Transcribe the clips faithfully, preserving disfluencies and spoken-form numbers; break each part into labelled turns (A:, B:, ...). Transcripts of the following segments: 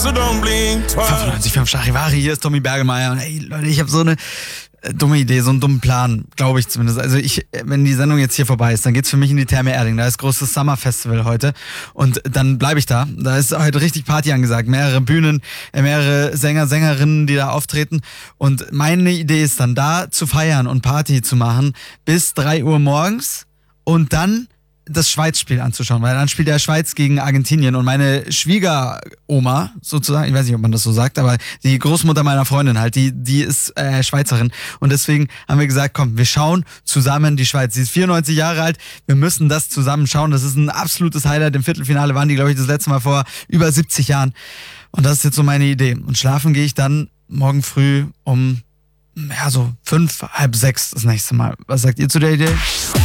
A: so don't blink twice.
B: fünfundneunzig Komma fünf Charivari, hier ist Tommy Bergemeier. Und ey, Leute, ich habe so eine äh, dumme Idee, so einen dummen Plan, glaube ich zumindest. Also ich, wenn die Sendung jetzt hier vorbei ist, dann geht's für mich in die Therme Erding. Da ist großes Summer Festival heute. Und dann bleibe ich da. Da ist heute richtig Party angesagt. Mehrere Bühnen, äh, mehrere Sänger, Sängerinnen, die da auftreten. Und meine Idee ist dann, da zu feiern und Party zu machen bis drei Uhr morgens und dann das Schweiz-Spiel anzuschauen, weil dann spielt der Schweiz gegen Argentinien und meine Schwiegeroma sozusagen, ich weiß nicht, ob man das so sagt, aber die Großmutter meiner Freundin halt, die die ist äh, Schweizerin und deswegen haben wir gesagt, komm, wir schauen zusammen die Schweiz. Sie ist vierundneunzig Jahre alt, wir müssen das zusammen schauen, das ist ein absolutes Highlight. Im Viertelfinale waren die, glaube ich, das letzte Mal vor über siebzig Jahren und das ist jetzt so meine Idee. Und schlafen gehe ich dann morgen früh um, ja, so fünf, halb sechs das nächste Mal. Was sagt ihr zu der Idee?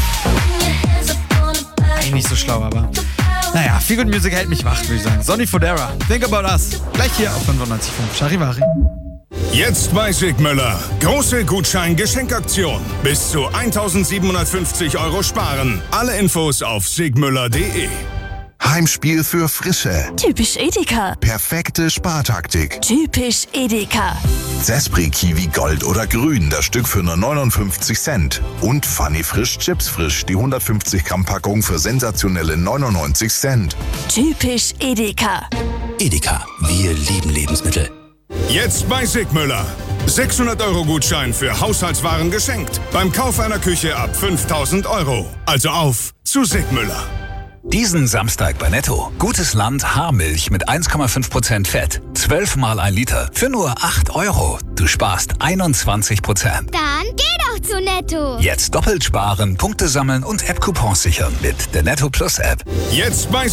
B: Nicht so schlau, aber naja, Feel Good Music hält mich wach, würde ich sagen. Sonny Fodera, Think About Us, gleich hier auf fünfundneunzig Komma fünf Charivari.
A: Jetzt bei Sigmüller. Große Gutschein-Geschenkaktion. Bis zu eintausendsiebenhundertfünfzig Euro sparen. Alle Infos auf sigmüller punkt de.
C: Heimspiel für Frische.
D: Typisch Edeka.
C: Perfekte Spartaktik.
D: Typisch Edeka.
C: Zespri Kiwi Gold oder Grün, das Stück für nur neunundfünfzig Cent. Und Funny Frisch Chips Frisch, die hundertfünfzig Gramm Packung für sensationelle neunundneunzig Cent.
D: Typisch Edeka.
E: Edeka, wir lieben Lebensmittel.
A: Jetzt bei Sigmüller. sechshundert Euro Gutschein für Haushaltswaren geschenkt. Beim Kauf einer Küche ab fünftausend Euro. Also auf zu Sigmüller.
E: Diesen Samstag bei Netto. Gutes Land Haarmilch mit eins Komma fünf Prozent Fett. zwölf mal ein Liter für nur acht Euro. Du sparst einundzwanzig Prozent.
F: Dann geh doch zu Netto.
E: Jetzt doppelt sparen, Punkte sammeln und App-Coupons sichern mit der Netto Plus App.
A: Jetzt bei